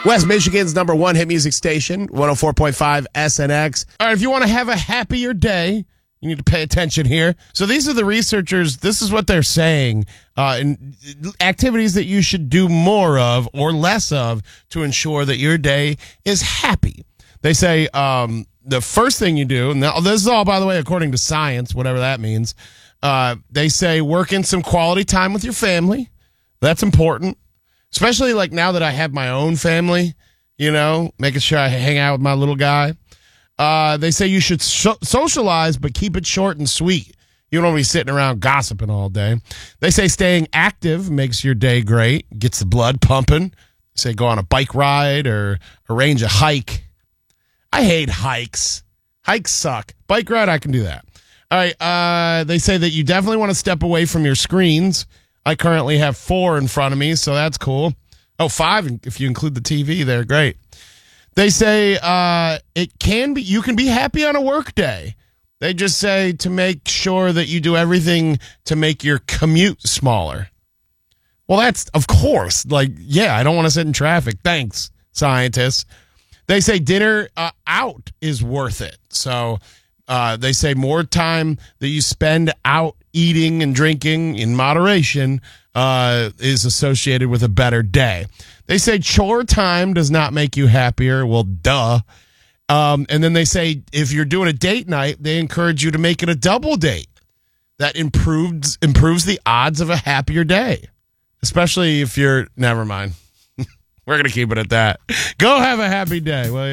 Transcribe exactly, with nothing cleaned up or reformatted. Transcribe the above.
West Michigan's number one hit music station, one oh four point five S N X. All right, if you want to have a happier day, you need to pay attention here. So these are the researchers. This is what they're saying. Uh, in activities that you should do more of or less of to ensure that your day is happy. They say um, the first thing you do, and this is all, by the way, according to science, whatever that means. Uh, they say work in some quality time with your family. That's important. Especially like now that I have my own family, you know, making sure I hang out with my little guy. Uh, they say you should so- socialize, but keep it short and sweet. You don't want to be sitting around gossiping all day. They say staying active makes your day great, gets the blood pumping. They say go on a bike ride or arrange a hike. I hate hikes. Hikes suck. Bike ride, I can do that. All right. Uh, they say that you definitely want to step away from your screens. I currently have four in front of me, so that's cool. Oh, five if you include the T V there. Great. They say uh, it can be. You can be happy on a work day. They just say to make sure that you do everything to make your commute smaller. Well, that's, of course, like, yeah, I don't want to sit in traffic. Thanks, scientists. They say dinner uh, out is worth it. So uh, they say more time that you spend out eating and drinking in moderation uh, is associated with a better day. They say chore time does not make you happier. Well, duh. Um, and then they say if you're doing a date night, they encourage you to make it a double date. That improves improves the odds of a happier day, especially if you're. Never mind. We're going to keep it at that. Go have a happy day. Well,